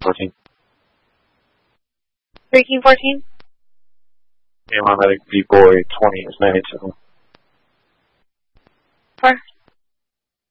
14. Breaking 14. AMR medic B-boy 20 is 92. 4.